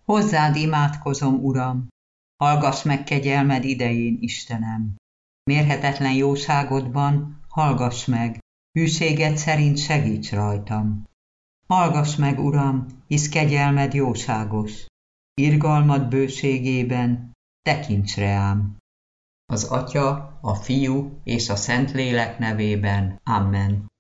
Hozzád imádkozom, Uram, hallgass meg kegyelmed idején, Istenem. Mérhetetlen jóságodban hallgass meg, hűséged szerint segíts rajtam. Hallgass meg, Uram, hisz kegyelmed jóságos, irgalmad bőségében tekints reám. Az Atya, a Fiú és a Szentlélek nevében. Amen.